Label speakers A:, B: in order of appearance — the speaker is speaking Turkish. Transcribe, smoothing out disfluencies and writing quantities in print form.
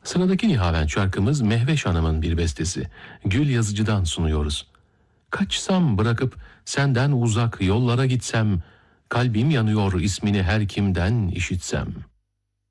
A: Sıradaki Nihavent şarkımız Mehveş Hanım'ın bir bestesi. Gül Yazıcı'dan sunuyoruz. Kaçsam bırakıp senden uzak yollara gitsem, kalbim yanıyor ismini her kimden işitsem.